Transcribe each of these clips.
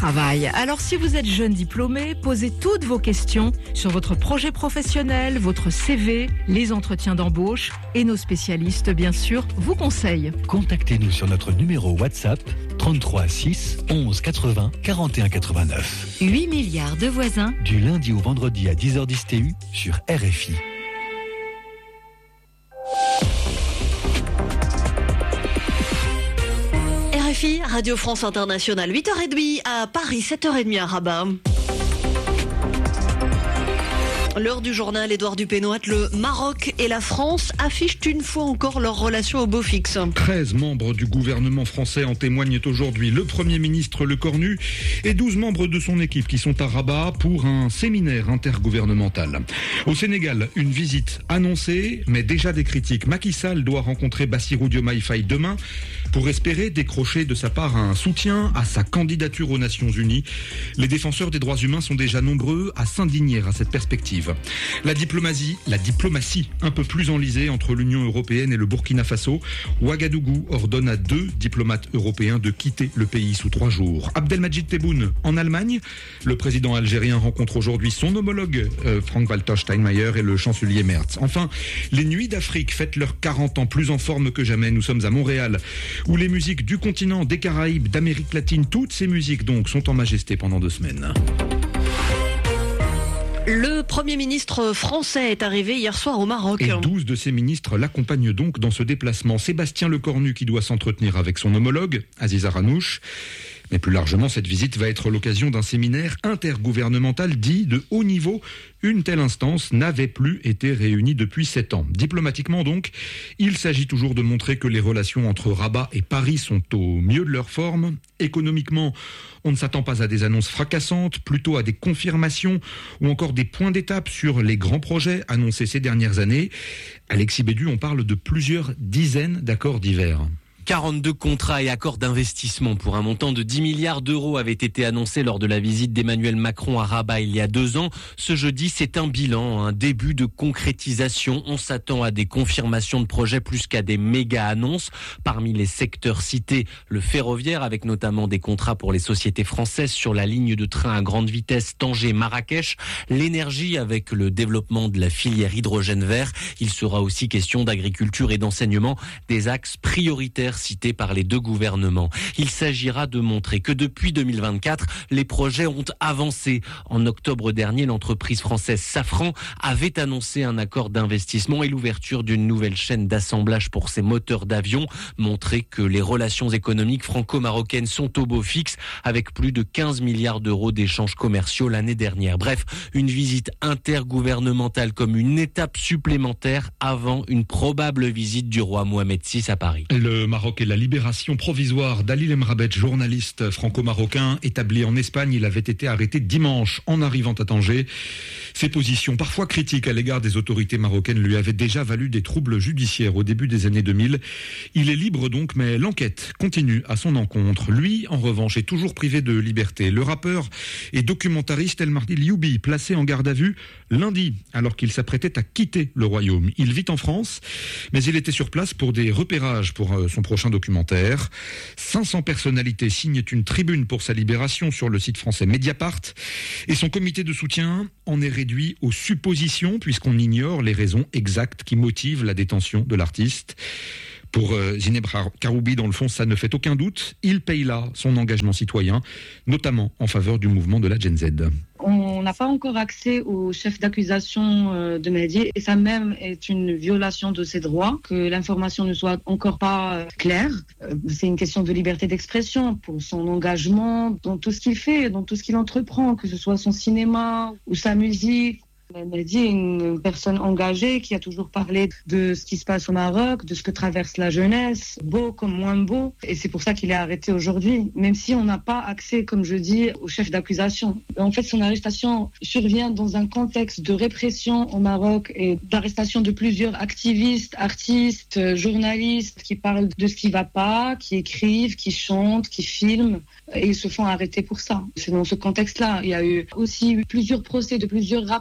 travail. Alors si vous êtes jeune diplômé, posez toutes vos questions sur votre projet professionnel, votre CV, les entretiens d'embauche et nos spécialistes, bien sûr, vous conseillent. Contactez-nous sur notre numéro WhatsApp 33 6 11 80 41 89. 8 milliards de voisins. Du lundi au vendredi à 10h10 TU sur RFI. RFI, Radio France Internationale, 8h30 à Paris, 7h30 à Rabat. L'heure du journal, Édouard Dupénoit. Le Maroc et la France affichent une fois encore leur relation au beau fixe. 13 membres du gouvernement français en témoignent aujourd'hui. Le Premier ministre Le Cornu et 12 membres de son équipe qui sont à Rabat pour un séminaire intergouvernemental. Au Sénégal, une visite annoncée, mais déjà des critiques. Macky Sall doit rencontrer Bassirou Diomaye Faye demain pour espérer décrocher de sa part un soutien à sa candidature aux Nations Unies. Les défenseurs des droits humains sont déjà nombreux à s'indigner à cette perspective. La diplomatie un peu plus enlisée entre l'Union européenne et le Burkina Faso. Ouagadougou ordonne à 2 diplomates européens de quitter le pays sous 3 jours. Abdelmajid Tebboune en Allemagne. Le président algérien rencontre aujourd'hui son homologue Frank-Walter Steinmeier et le chancelier Merz. Enfin, les Nuits d'Afrique fêtent leurs 40 ans plus en forme que jamais. Nous sommes à Montréal, où les musiques du continent, des Caraïbes, d'Amérique latine, toutes ces musiques donc sont en majesté pendant 2 semaines. Le Premier ministre français est arrivé hier soir au Maroc. Et 12 de ses ministres l'accompagnent donc dans ce déplacement. Sébastien Lecornu qui doit s'entretenir avec son homologue, Aziza Ranouch. Mais plus largement, cette visite va être l'occasion d'un séminaire intergouvernemental dit de haut niveau. Une telle instance n'avait plus été réunie depuis 7 ans. Diplomatiquement donc, il s'agit toujours de montrer que les relations entre Rabat et Paris sont au mieux de leur forme. Économiquement, on ne s'attend pas à des annonces fracassantes, plutôt à des confirmations ou encore des points d'étape sur les grands projets annoncés ces dernières années. Alexis Bédu, on parle de plusieurs dizaines d'accords divers. 42 contrats et accords d'investissement pour un montant de 10 milliards d'euros avaient été annoncés lors de la visite d'Emmanuel Macron à Rabat il y a 2 ans. Ce jeudi, c'est un bilan, un début de concrétisation. On s'attend à des confirmations de projets plus qu'à des méga-annonces. Parmi les secteurs cités, le ferroviaire avec notamment des contrats pour les sociétés françaises sur la ligne de train à grande vitesse Tanger-Marrakech. L'énergie avec le développement de la filière hydrogène vert. Il sera aussi question d'agriculture et d'enseignement, des axes prioritaires cités par les 2 gouvernements. Il s'agira de montrer que depuis 2024, les projets ont avancé. En octobre dernier, l'entreprise française Safran avait annoncé un accord d'investissement et l'ouverture d'une nouvelle chaîne d'assemblage pour ses moteurs d'avion. Montrer que les relations économiques franco-marocaines sont au beau fixe avec plus de 15 milliards d'euros d'échanges commerciaux l'année dernière. Bref, une visite intergouvernementale comme une étape supplémentaire avant une probable visite du roi Mohamed VI à Paris. Le Maroc et la libération provisoire d'Ali Lemrabet, journaliste franco-marocain établi en Espagne. Il avait été arrêté dimanche en arrivant à Tanger. Ses positions parfois critiques à l'égard des autorités marocaines lui avaient déjà valu des troubles judiciaires au début des années 2000. Il est libre donc, mais l'enquête continue à son encontre. Lui, en revanche, est toujours privé de liberté. Le rappeur et documentariste El Mardi Lioubi, placé en garde à vue lundi, alors qu'il s'apprêtait à quitter le royaume. Il vit en France, mais il était sur place pour des repérages pour son prochain documentaire. 500 personnalités signent une tribune pour sa libération sur le site français Mediapart. Et son comité de soutien en est réduit aux suppositions, puisqu'on ignore les raisons exactes qui motivent la détention de l'artiste. Pour Zineb Karoubi, dans le fond, ça ne fait aucun doute. Il paye là son engagement citoyen, notamment en faveur du mouvement de la Gen Z. On n'a pas encore accès au chef d'accusation de Mehdi et ça même est une violation de ses droits, que l'information ne soit encore pas claire. C'est une question de liberté d'expression pour son engagement dans tout ce qu'il fait, dans tout ce qu'il entreprend, que ce soit son cinéma ou sa musique. Mehdi est une personne engagée qui a toujours parlé de ce qui se passe au Maroc, de ce que traverse la jeunesse, beau comme moins beau. Et c'est pour ça qu'il est arrêté aujourd'hui, même si on n'a pas accès, comme je dis, au chef d'accusation. En fait, son arrestation survient dans un contexte de répression au Maroc et d'arrestation de plusieurs activistes, artistes, journalistes qui parlent de ce qui ne va pas, qui écrivent, qui chantent, qui filment. Et ils se font arrêter pour ça. C'est dans ce contexte-là. Il y a eu aussi plusieurs procès de plusieurs rappeurs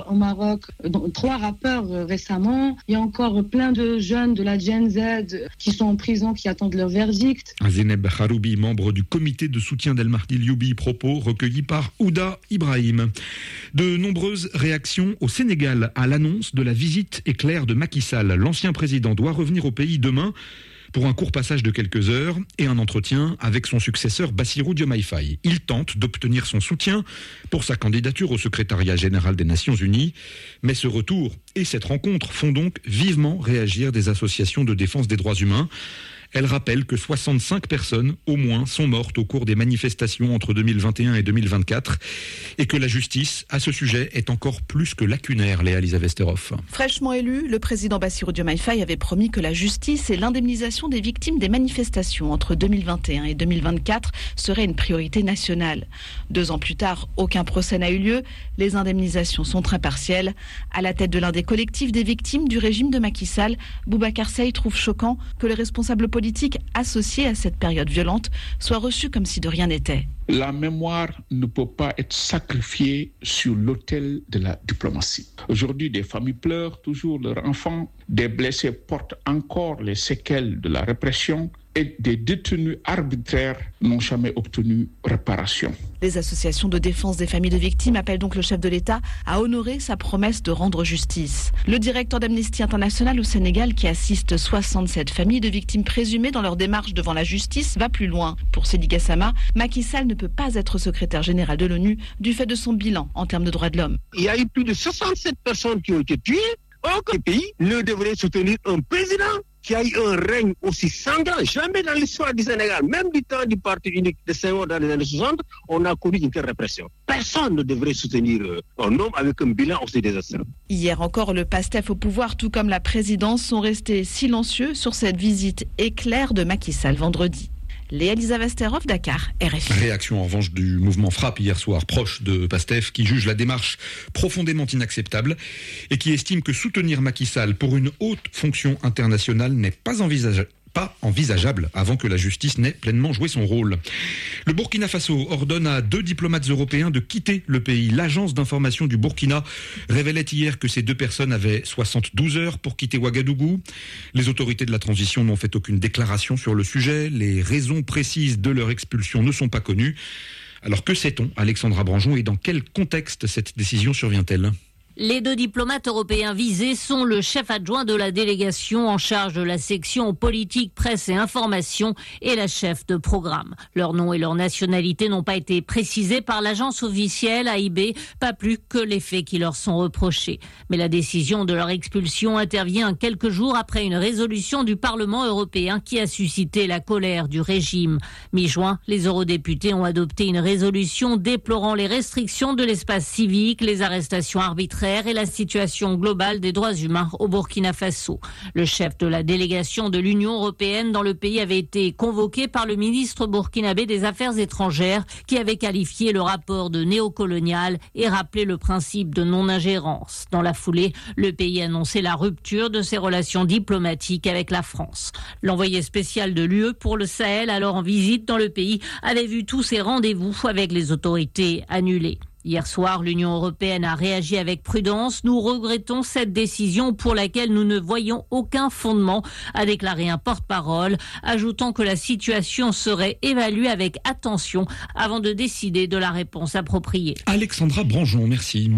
au Maroc 3 rappeurs récemment. Il y a encore plein de jeunes de la Gen Z qui sont en prison, qui attendent leur verdict. Zeneb Haroubi, membre du comité de soutien d'El Mahdi Lioubi, propos recueillis par Ouda Ibrahim. De nombreuses réactions au Sénégal à l'annonce de la visite éclair de Macky Sall. L'ancien président doit revenir au pays demain pour un court passage de quelques heures et un entretien avec son successeur Bassirou Diomaye Faye. Il tente d'obtenir son soutien pour sa candidature au secrétariat général des Nations Unies. Mais ce retour et cette rencontre font donc vivement réagir des associations de défense des droits humains. Elle rappelle que 65 personnes, au moins, sont mortes au cours des manifestations entre 2021 et 2024 et que la justice, à ce sujet, est encore plus que lacunaire, Léa-Lisa Westerhoff. Fraîchement élu, le président Bassirou Diomaye Faye avait promis que la justice et l'indemnisation des victimes des manifestations entre 2021 et 2024 seraient une priorité nationale. 2 ans plus tard, aucun procès n'a eu lieu. Les indemnisations sont très partielles. À la tête de l'un des collectifs des victimes du régime de Macky Sall, Boubacar Seye trouve choquant que les responsables politiques associés à cette période violente soient reçus comme si de rien n'était. La mémoire ne peut pas être sacrifiée sur l'autel de la diplomatie. Aujourd'hui, des familles pleurent toujours leurs enfants, des blessés portent encore les séquelles de la répression et des détenus arbitraires n'ont jamais obtenu réparation. Les associations de défense des familles de victimes appellent donc le chef de l'État à honorer sa promesse de rendre justice. Le directeur d'Amnesty International au Sénégal, qui assiste 67 familles de victimes présumées dans leur démarche devant la justice, va plus loin. Pour Seydi Gassama, Macky Sall ne peut pas être secrétaire général de l'ONU du fait de son bilan en termes de droits de l'homme. Il y a eu plus de 67 personnes qui ont été tuées. Aucun pays ne devrait soutenir un président qui a eu un règne aussi sanglant. Jamais dans l'histoire du Sénégal, même du temps du parti unique de Senghor dans les années 60, on a connu une telle répression. Personne ne devrait soutenir un homme avec un bilan aussi désastreux. Hier encore, le PASTEF au pouvoir, tout comme la présidence, sont restés silencieux sur cette visite éclair de Macky Sall vendredi. Léa-Lisa Westerhoff, Dakar, RFI. Réaction en revanche du mouvement Frappe hier soir, proche de PASTEF, qui juge la démarche profondément inacceptable et qui estime que soutenir Macky Sall pour une haute fonction internationale n'est pas envisageable avant que la justice n'ait pleinement joué son rôle. Le Burkina Faso ordonne à 2 diplomates européens de quitter le pays. L'agence d'information du Burkina révélait hier que ces 2 personnes avaient 72 heures pour quitter Ouagadougou. Les autorités de la transition n'ont fait aucune déclaration sur le sujet. Les raisons précises de leur expulsion ne sont pas connues. Alors que sait-on, Alexandra Branjon, et dans quel contexte cette décision survient-elle ? Les 2 diplomates européens visés sont le chef adjoint de la délégation en charge de la section politique, presse et information et la chef de programme. Leur nom et leur nationalité n'ont pas été précisés par l'agence officielle AIB, pas plus que les faits qui leur sont reprochés. Mais la décision de leur expulsion intervient quelques jours après une résolution du Parlement européen qui a suscité la colère du régime. Mi-juin, les eurodéputés ont adopté une résolution déplorant les restrictions de l'espace civique, les arrestations arbitraires et la situation globale des droits humains au Burkina Faso. Le chef de la délégation de l'Union européenne dans le pays avait été convoqué par le ministre burkinabé des Affaires étrangères qui avait qualifié le rapport de néocolonial et rappelé le principe de non-ingérence. Dans la foulée, le pays a annoncé la rupture de ses relations diplomatiques avec la France. L'envoyé spécial de l'UE pour le Sahel, alors en visite dans le pays, avait vu tous ses rendez-vous avec les autorités annulés. Hier soir, l'Union européenne a réagi avec prudence. Nous regrettons cette décision pour laquelle nous ne voyons aucun fondement, a déclaré un porte-parole, ajoutant que la situation serait évaluée avec attention avant de décider de la réponse appropriée. Alexandra Branjon, merci.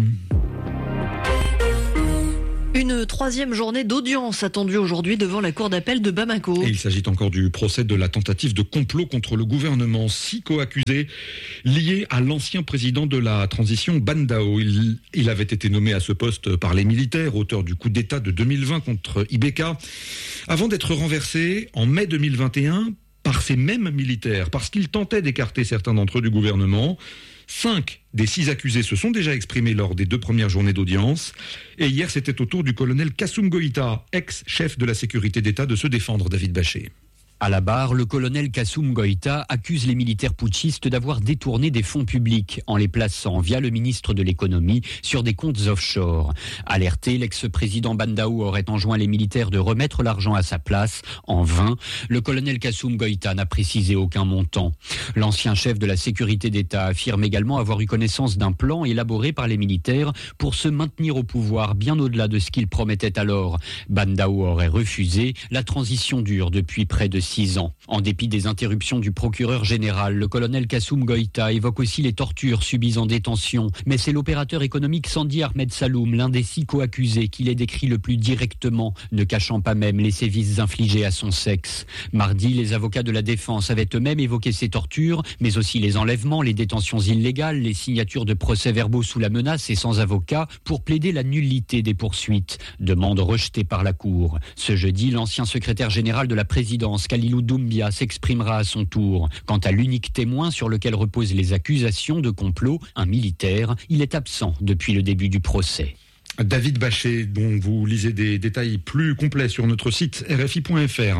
Une 3e journée d'audience attendue aujourd'hui devant la cour d'appel de Bamako. Et il s'agit encore du procès de la tentative de complot contre le gouvernement. 6 co-accusés liés à l'ancien président de la transition, Ban Dao. Il avait été nommé à ce poste par les militaires, auteur du coup d'État de 2020 contre Ibeka, avant d'être renversé en mai 2021 par ces mêmes militaires, parce qu'ils tentaient d'écarter certains d'entre eux du gouvernement. 5 des 6 accusés se sont déjà exprimés lors des 2 premières journées d'audience. Et hier, c'était au tour du colonel Kassoum Goïta, ex-chef de la sécurité d'État, de se défendre, David Bachet. À la barre, le colonel Kassoum Goïta accuse les militaires putschistes d'avoir détourné des fonds publics en les plaçant via le ministre de l'économie sur des comptes offshore. Alerté, l'ex-président Bandaou aurait enjoint les militaires de remettre l'argent à sa place. En vain, le colonel Kassoum Goïta n'a précisé aucun montant. L'ancien chef de la sécurité d'État affirme également avoir eu connaissance d'un plan élaboré par les militaires pour se maintenir au pouvoir bien au-delà de ce qu'ils promettaient alors. Bandaou aurait refusé. La transition dure depuis près de 6 ans. En dépit des interruptions du procureur général, le colonel Kassoum Goïta évoque aussi les tortures subies en détention. Mais c'est l'opérateur économique Sandi Ahmed Saloum, l'un des 6 co-accusés, qui les décrit le plus directement, ne cachant pas même les sévices infligés à son sexe. Mardi, les avocats de la défense avaient eux-mêmes évoqué ces tortures, mais aussi les enlèvements, les détentions illégales, les signatures de procès-verbaux sous la menace et sans avocat pour plaider la nullité des poursuites. Demande rejetée par la Cour. Ce jeudi, l'ancien secrétaire général de la présidence, Khalilou Doumbia, s'exprimera à son tour. Quant à l'unique témoin sur lequel reposent les accusations de complot, un militaire, il est absent depuis le début du procès. David Bachet, dont vous lisez des détails plus complets sur notre site rfi.fr.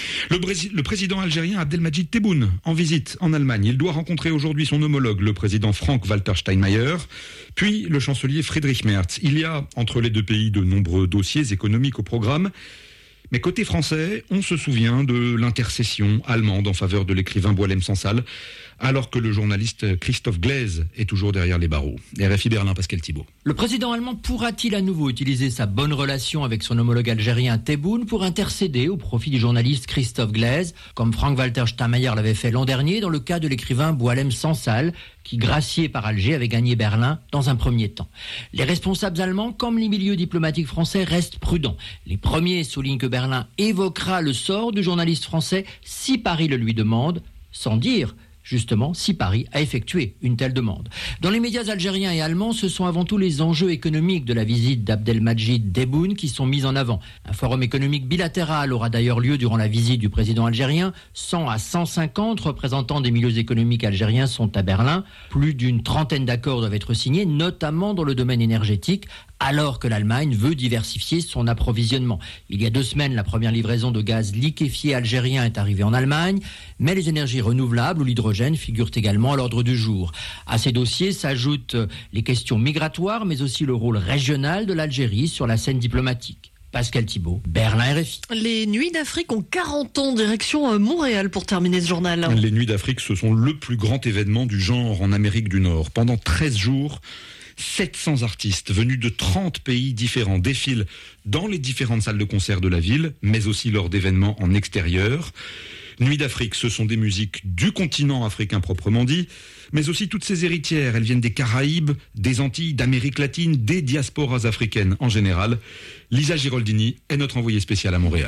Le président algérien Abdelmadjid Tebboune, en visite en Allemagne. Il doit rencontrer aujourd'hui son homologue, le président Frank-Walter Steinmeier, puis le chancelier Friedrich Merz. Il y a entre les deux pays de nombreux dossiers économiques au programme. Mais côté français, on se souvient de l'intercession allemande en faveur de l'écrivain Boualem Sansal, alors que le journaliste Christophe Glaise est toujours derrière les barreaux. RFI Berlin, Pascal Thibault. Le président allemand pourra-t-il à nouveau utiliser sa bonne relation avec son homologue algérien Tebboune pour intercéder au profit du journaliste Christophe Glaise, comme Frank-Walter Steinmeier l'avait fait l'an dernier dans le cas de l'écrivain Boualem Sansal, qui, gracié par Alger, avait gagné Berlin dans un premier temps. Les responsables allemands, comme les milieux diplomatiques français, restent prudents. Les premiers soulignent que Berlin évoquera le sort du journaliste français si Paris le lui demande, sans dire justement si Paris a effectué une telle demande. Dans les médias algériens et allemands, ce sont avant tout les enjeux économiques de la visite d'Abdelmadjid Tebboune qui sont mis en avant. Un forum économique bilatéral aura d'ailleurs lieu durant la visite du président algérien. 100 à 150 représentants des milieux économiques algériens sont à Berlin. Plus d'une trentaine d'accords doivent être signés, notamment dans le domaine énergétique, alors que l'Allemagne veut diversifier son approvisionnement. Il y a 2 semaines, la première livraison de gaz liquéfié algérien est arrivée en Allemagne, mais les énergies renouvelables ou l'hydrogène figurent également à l'ordre du jour. À ces dossiers s'ajoutent les questions migratoires, mais aussi le rôle régional de l'Algérie sur la scène diplomatique. Pascal Thibault, Berlin RFI. Les Nuits d'Afrique ont 40 ans, direction Montréal pour terminer ce journal. Les Nuits d'Afrique, ce sont le plus grand événement du genre en Amérique du Nord. Pendant 13 jours, 700 artistes venus de 30 pays différents défilent dans les différentes salles de concert de la ville, mais aussi lors d'événements en extérieur. Nuits d'Afrique, ce sont des musiques du continent africain proprement dit, mais aussi toutes ses héritières. Elles viennent des Caraïbes, des Antilles, d'Amérique latine, des diasporas africaines en général. Lisa Giroldini est notre envoyée spéciale à Montréal.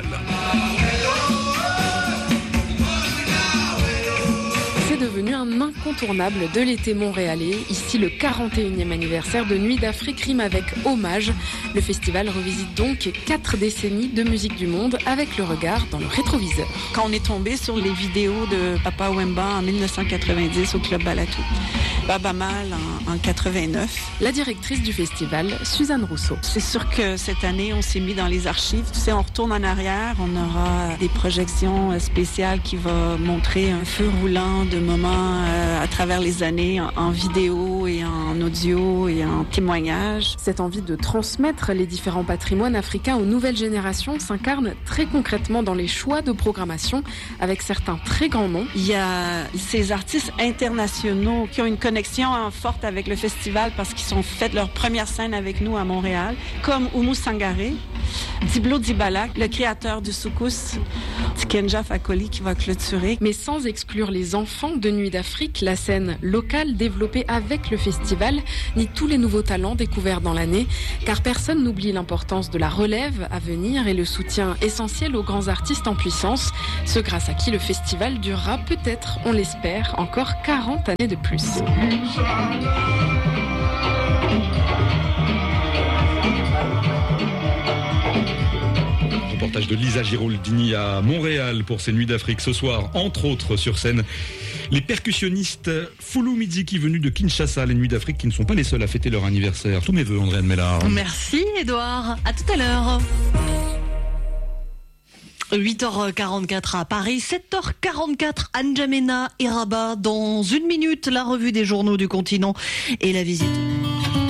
Devenu un incontournable de l'été montréalais. Ici, le 41e anniversaire de Nuits d'Afrique rime avec hommage. Le festival revisite donc 4 décennies de musique du monde avec le regard dans le rétroviseur. Quand on est tombé sur les vidéos de Papa Wemba en 1990 au Club Balatou, Baba Mal en 89. La directrice du festival, Suzanne Rousseau. C'est sûr que cette année, on s'est mis dans les archives. Si on retourne en arrière, on aura des projections spéciales qui vont montrer un feu roulant de moments à travers les années en vidéo et en audio et en témoignage. Cette envie de transmettre les différents patrimoines africains aux nouvelles générations s'incarne très concrètement dans les choix de programmation avec certains très grands noms. Il y a ces artistes internationaux qui ont une connexion forte avec le festival parce qu'ils ont fait leur première scène avec nous à Montréal, comme Oumou Sangaré, Diblo Dibala, le créateur du soukous, Tikenja Fakoli qui va clôturer. Mais sans exclure les enfants de Nuits d'Afrique, la scène locale développée avec le festival, ni tous les nouveaux talents découverts dans l'année, car personne n'oublie l'importance de la relève à venir et le soutien essentiel aux grands artistes en puissance, ceux grâce à qui le festival durera peut-être, on l'espère, encore 40 années de plus. Reportage de Lisa Giroldini à Montréal pour ces Nuits d'Afrique. Ce soir, entre autres, sur scène, les percussionnistes Foulou Midziki venus de Kinshasa, les Nuits d'Afrique qui ne sont pas les seuls à fêter leur anniversaire. Tous mes vœux, Andréane Mellard. Merci, Edouard. À tout à l'heure. 8h44 à Paris, 7h44 à N'Djamena et Rabat. Dans une minute, la revue des journaux du continent et la visite